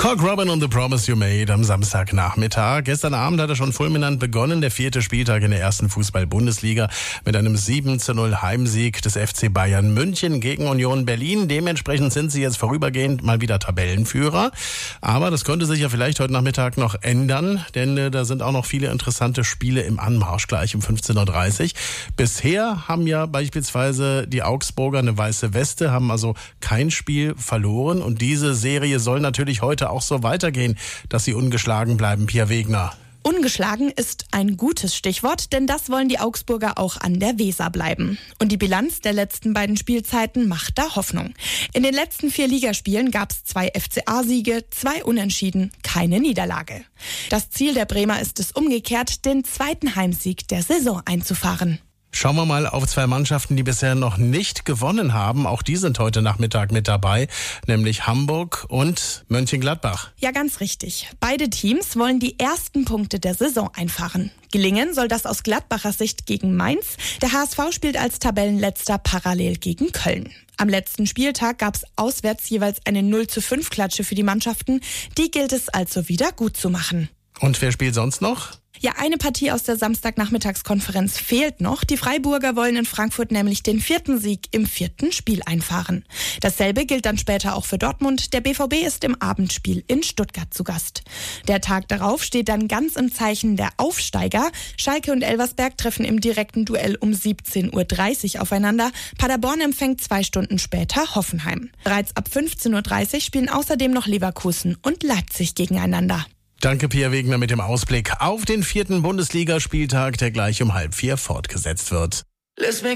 Cock Robin und The Promise You Made am Samstagnachmittag. Gestern Abend hat er schon fulminant begonnen, der 4. Spieltag in der ersten Fußball-Bundesliga mit einem 7:0 Heimsieg des FC Bayern München gegen Union Berlin. Dementsprechend sind sie jetzt vorübergehend mal wieder Tabellenführer. Aber das könnte sich ja vielleicht heute Nachmittag noch ändern, denn da sind auch noch viele interessante Spiele im Anmarsch gleich um 15:30 Uhr. Bisher haben ja beispielsweise die Augsburger eine weiße Weste, haben also kein Spiel verloren und diese Serie soll natürlich heute auch so weitergehen, dass sie ungeschlagen bleiben, Pia Wegner. Ungeschlagen ist ein gutes Stichwort, denn das wollen die Augsburger auch an der Weser bleiben. Und die Bilanz der letzten beiden Spielzeiten macht da Hoffnung. In den letzten 4 Ligaspielen gab es 2 FCA-Siege, 2 Unentschieden, keine Niederlage. Das Ziel der Bremer ist es umgekehrt, den 2. Heimsieg der Saison einzufahren. Schauen wir mal auf 2 Mannschaften, die bisher noch nicht gewonnen haben. Auch die sind heute Nachmittag mit dabei, nämlich Hamburg und Mönchengladbach. Ja, ganz richtig. Beide Teams wollen die ersten Punkte der Saison einfahren. Gelingen soll das aus Gladbacher Sicht gegen Mainz. Der HSV spielt als Tabellenletzter parallel gegen Köln. Am letzten Spieltag gab es auswärts jeweils eine 0:5-Klatsche für die Mannschaften. Die gilt es also wieder gut zu machen. Und wer spielt sonst noch? Ja, eine Partie aus der Samstagnachmittagskonferenz fehlt noch. Die Freiburger wollen in Frankfurt nämlich den 4. Sieg im 4. Spiel einfahren. Dasselbe gilt dann später auch für Dortmund. Der BVB ist im Abendspiel in Stuttgart zu Gast. Der Tag darauf steht dann ganz im Zeichen der Aufsteiger. Schalke und Elversberg treffen im direkten Duell um 17:30 Uhr aufeinander. Paderborn empfängt 2 Stunden später Hoffenheim. Bereits ab 15:30 Uhr spielen außerdem noch Leverkusen und Leipzig gegeneinander. Danke, Pia Wegner, mit dem Ausblick auf den 4. Bundesligaspieltag, der gleich um 3:30 fortgesetzt wird.